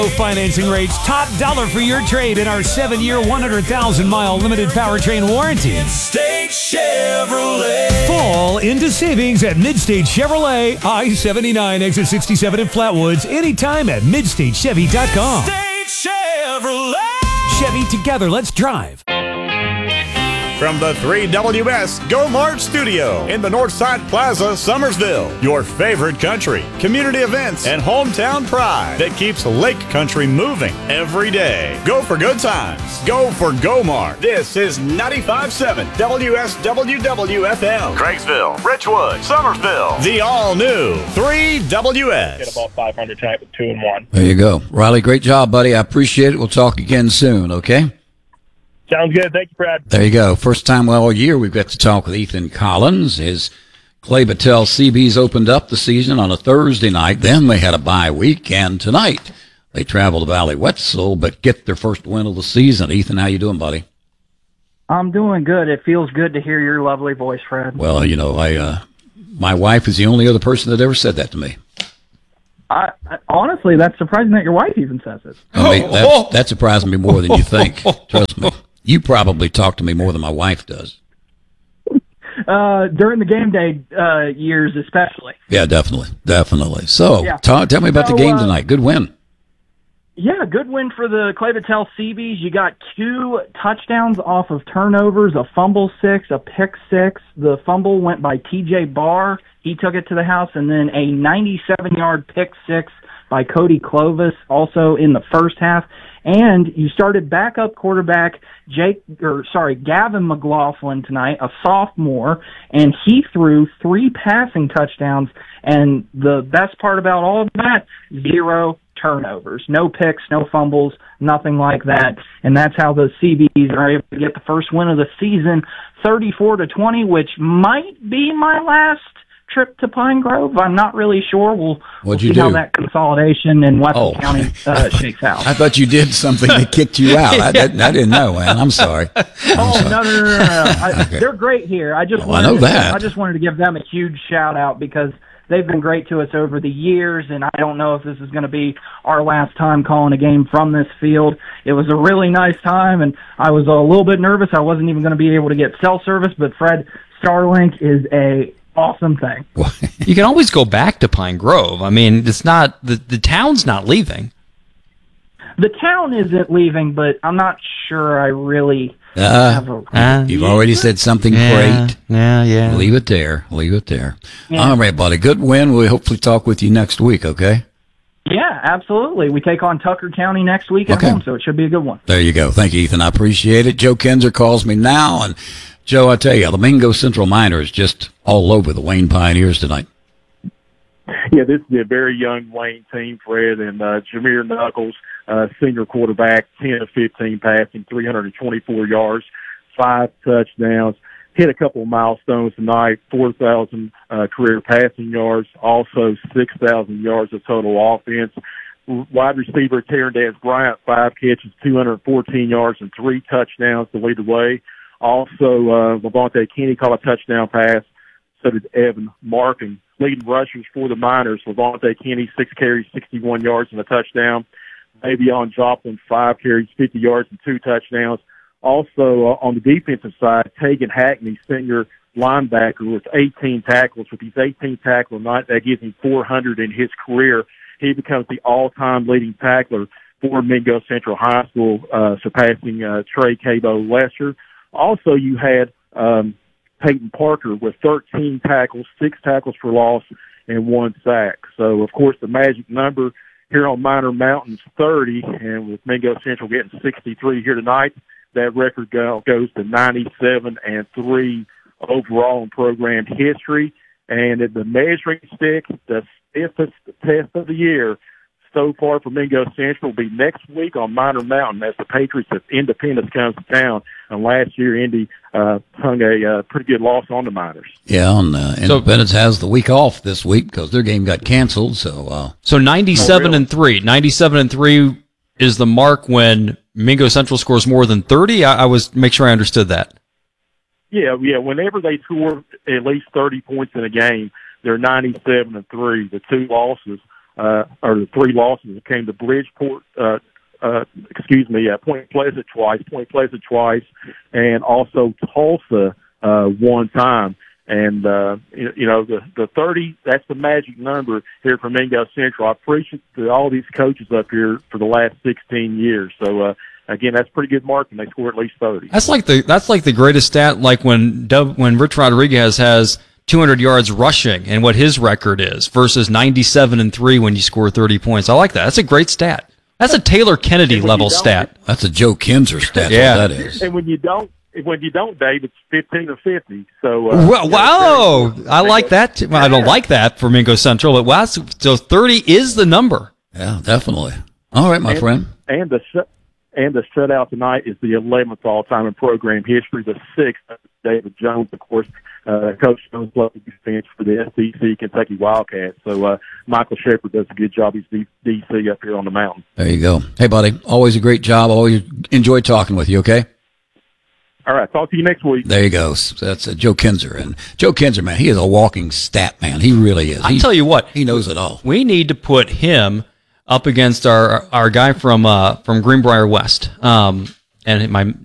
Financing rates, top dollar for your trade in our 7-year, 100,000-mile limited powertrain warranty. Midstate Chevrolet. Fall into savings at Midstate Chevrolet, I-79, exit 67 in Flatwoods, anytime at MidstateChevy.com. Midstate Chevrolet. Chevy, together, let's drive. From the 3WS Go Mart Studio in the Northside Plaza, Summersville. Your favorite country, community events, and hometown pride that keeps Lake Country moving every day. Go for good times. Go for Go Mart. This is 95.7 WSWW-FM. Craigsville, Richwood, Summersville. The all-new 3WS. Get about 500 tonight with 2 and 1. There you go. Riley, great job, buddy. I appreciate it. We'll talk again soon, okay? Sounds good. Thank you, Brad. There you go. First time all year we've got to talk with Ethan Collins. His Clay Battelle CBs opened up the season on a Thursday night. Then they had a bye week, and tonight they travel to Valley Wetzel, but get their first win of the season. Ethan, how you doing, buddy? I'm doing good. It feels good to hear your lovely voice, Fred. Well, you know, my wife is the only other person that ever said that to me. I honestly, that's surprising that your wife even says it. I mean, that surprised me more than you think. Trust me. You probably talk to me more than my wife does. During the game day years especially. Yeah, definitely. So, yeah. Tell me about the game tonight. Good win. Yeah, good win for the Clay Battelle Seabees. You got 2 touchdowns off of turnovers, a fumble 6, a pick 6. The fumble went by T.J. Barr. He took it to the house, and then a 97-yard pick 6 by Cody Clovis, also in the first half. And you started backup quarterback Gavin McLaughlin tonight, a sophomore, and he threw 3 passing touchdowns. And the best part about all of that, 0 turnovers, no picks, no fumbles, nothing like that. And that's how the CBs are able to get the first win of the season, 34-20, which might be my last trip to Pine Grove. I'm not really sure. We'll see how that consolidation in Wetzel County shakes out. I thought you did something that kicked you out. I didn't know, man. I'm sorry. No. Okay. They're great here. I just wanted to give them a huge shout out because they've been great to us over the years, and I don't know if this is going to be our last time calling a game from this field. It was a really nice time, and I was a little bit nervous. I wasn't even going to be able to get cell service, but Fred, Starlink is a awesome thing. You can always go back to Pine Grove. I mean, it's not the town's not leaving. The town isn't leaving, but I'm not sure I really have a... You've already said something great. Yeah. Leave it there. Yeah. All right, buddy. Good win. We'll hopefully talk with you next week, okay? Yeah, absolutely. We take on Tucker County next week at home, so it should be a good one. There you go. Thank you, Ethan. I appreciate it. Joe Kinzer calls me now, and Joe, I tell you, the Mingo Central Miners just all over the Wayne Pioneers tonight. Yeah, this is a very young Wayne team, Fred, and Jameer Knuckles, senior quarterback, 10 of 15 passing, 324 yards, 5 touchdowns. Hit a couple of milestones tonight, 4,000 career passing yards, also 6,000 yards of total offense. Wide receiver Terrence Bryant, 5 catches, 214 yards, and 3 touchdowns to lead the way. Also, Levante Kenny caught a touchdown pass. So did Evan Markin. Leading rushers for the Miners, Levante Kenny, 6 carries, 61 yards, and a touchdown. Davion Joplin, 5 carries, 50 yards, and 2 touchdowns. Also, on the defensive side, Tegan Hackney, senior linebacker, with 18 tackles. With his 18 tackle night, that gives him 400 in his career. He becomes the all-time leading tackler for Mingo Central High School, surpassing Trey Cabo Lesher. Also, you had Peyton Parker with 13 tackles, 6 tackles for loss, and 1 sack. So, of course, the magic number here on Minor Mountain's 30, and with Mingo Central getting 63 here tonight, that record goes to 97-3 overall in program history. And at the measuring stick, the stiffest test of the year so far for Mingo Central will be next week on Minor Mountain as the Patriots of Independence comes to town. And last year, Indy hung a pretty good loss on the Miners. Yeah, and Independence has the week off this week because their game got canceled. So 97-3. 97-3 is the mark when Mingo Central scores more than 30. I was make sure I understood that. Yeah. Whenever they score at least 30 points in a game, they're 97-3. The 2 losses or the 3 losses came to Bridgeport, Point Pleasant twice, and also Tulsa one time. And, the 30, that's the magic number here for Mingo Central. I appreciate all these coaches up here for the last 16 years. So, again, that's pretty good mark, and they score at least 30. That's like the greatest stat, like when Rich Rodriguez has 200 yards rushing and what his record is versus 97-3 when you score 30 points. I like that. That's a great stat. That's a Taylor Kennedy level stat. That's a Joe Kinzer stat. Yeah, that is. And when you don't, Dave, it's 15-50. So, wow, I like that too. Well, I don't like that for Mingo Central, but wow, so 30 is the number. Yeah, definitely. All right, my friend. And the shutout tonight is the 11th all-time in program history. The 6th, David Jones, of course, Coach Jones played defense for the SEC Kentucky Wildcats. So Michael Shepard does a good job. He's DC up here on the mountain. There you go. Hey, buddy, always a great job. Always enjoy talking with you, okay? All right, talk to you next week. There you go. So that's Joe Kinzer. And Joe Kinzer, man, he is a walking stat man. He really is. I tell you what. He knows it all. We need to put him up against our guy from Greenbrier West. And my